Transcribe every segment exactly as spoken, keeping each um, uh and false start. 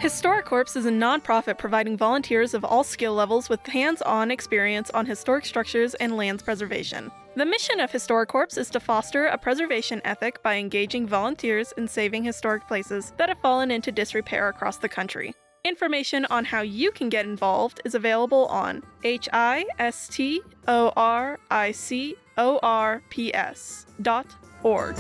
HistoriCorps is a nonprofit providing volunteers of all skill levels with hands-on experience on historic structures and lands preservation. The mission of HistoriCorps is to foster a preservation ethic by engaging volunteers in saving historic places that have fallen into disrepair across the country. Information on how you can get involved is available on H I S T O R I C O R P S dot org.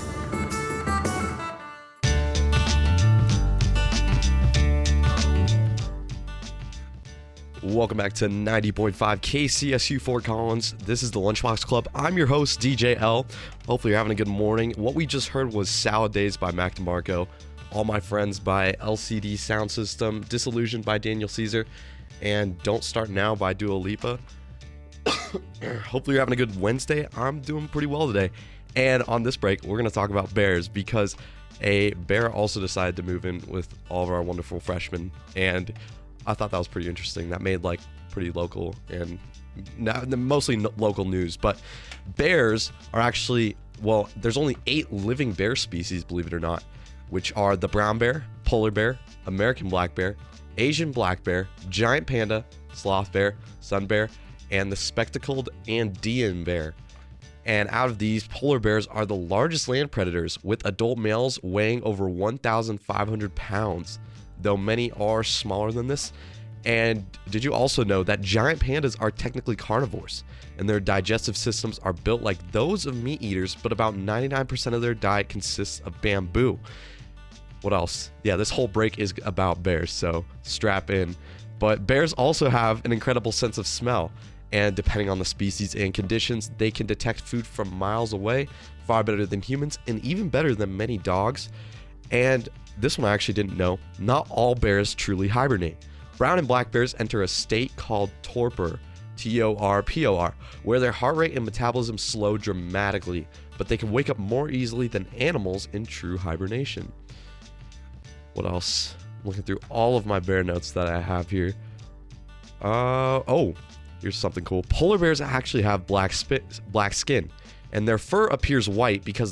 Welcome back to ninety point five K C S U Fort Collins. This is the Lunchbox Club. I'm your host, D J L. Hopefully you're having a good morning. What we just heard was Salad Days by Mac DeMarco, All My Friends by L C D Sound System, Disillusioned by Daniel Caesar, and Don't Start Now by Dua Lipa. Hopefully you're having a good Wednesday. I'm doing pretty well today. And on this break, we're going to talk about bears because a bear also decided to move in with all of our wonderful freshmen, and I thought that was pretty interesting. That made like pretty local and not, mostly no, local news. But bears are actually, well, there's only eight living bear species, believe it or not, which are the brown bear, polar bear, American black bear, Asian black bear, giant panda, sloth bear, sun bear, and the spectacled Andean bear. And out of these, polar bears are the largest land predators, with adult males weighing over one thousand five hundred pounds. Though many are smaller than this. And did you also know that giant pandas are technically carnivores, and their digestive systems are built like those of meat eaters, but about ninety-nine percent of their diet consists of bamboo. What else? Yeah, this whole break is about bears, so strap in. But bears also have an incredible sense of smell, and depending on the species and conditions, they can detect food from miles away, far better than humans, and even better than many dogs. And this one I actually didn't know. Not all bears truly hibernate. Brown and black bears enter a state called torpor, T O R P O R, where their heart rate and metabolism slow dramatically, but they can wake up more easily than animals in true hibernation. What else? I'm looking through all of my bear notes that I have here. Uh, oh, here's something cool. Polar bears actually have black, spi- black skin, and their fur appears white because